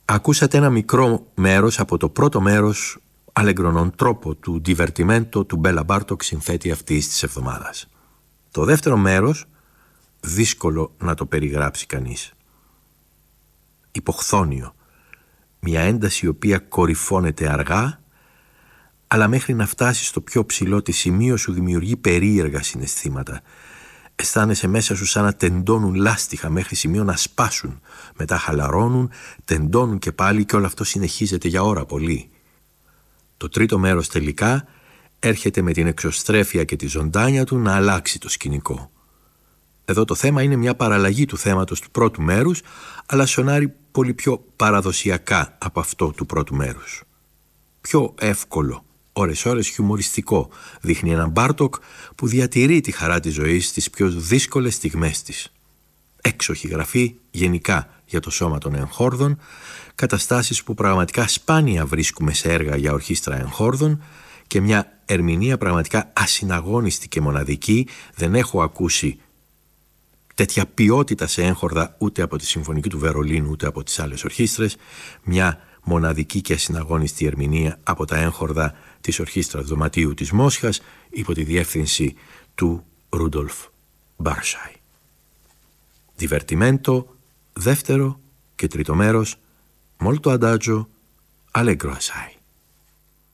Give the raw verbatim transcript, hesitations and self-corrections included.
Ακούσατε ένα μικρό μέρος από το πρώτο μέρος αλεγκρονών τρόπο του Divertimento του Μπέλα Μπάρτοκ, συνθέτη αυτής της εβδομάδας. Το δεύτερο μέρος, δύσκολο να το περιγράψει κανείς. Υποχθόνιο, μια ένταση η οποία κορυφώνεται αργά, αλλά μέχρι να φτάσει στο πιο ψηλό τη σημείο σου δημιουργεί περίεργα συναισθήματα. Αισθάνεσαι μέσα σου σαν να τεντώνουν λάστιχα μέχρι σημείο να σπάσουν. Μετά χαλαρώνουν, τεντώνουν και πάλι και όλο αυτό συνεχίζεται για ώρα πολύ. Το τρίτο μέρος τελικά έρχεται με την εξωστρέφεια και τη ζωντάνια του να αλλάξει το σκηνικό. Εδώ το θέμα είναι μια παραλλαγή του θέματος του πρώτου μέρους, αλλά σονάρει πολύ πιο παραδοσιακά από αυτό του πρώτου μέρους. Πιο εύκολο, ώρες-ώρες χιουμοριστικό, δείχνει έναν Μπάρτοκ που διατηρεί τη χαρά της ζωής στις πιο δύσκολες στιγμές της. Έξοχη γραφή γενικά για το σώμα των εγχόρδων, καταστάσεις που πραγματικά σπάνια βρίσκουμε σε έργα για ορχήστρα εγχόρδων και μια ερμηνεία πραγματικά ασυναγώνιστη και μοναδική. Δεν έχω ακούσει τέτοια ποιότητα σε έγχορδα ούτε από τη Συμφωνική του Βερολίνου ούτε από τις άλλες ορχήστρες. Μια μοναδική και ασυναγώνιστη ερμηνεία από τα έγχορδα της Ορχήστρας Δωματίου της Μόσχας υπό τη διεύθυνση του Ρούντολφ Μπάρσαϊ. Divertimento, δεύτερο και τρίτο μέρος, molto adagio, allegro assai.